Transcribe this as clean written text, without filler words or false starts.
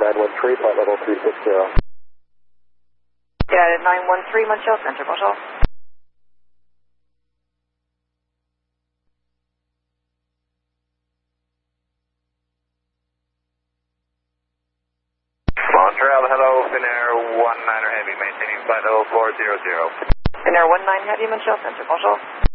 913, flight level 360. Yeah, 913 Montreal Center, bonjour. Montreal, hello, Finnair 19 Heavy, maintaining flight level 400. Finnair 19 Heavy Montreal Center, bonjour.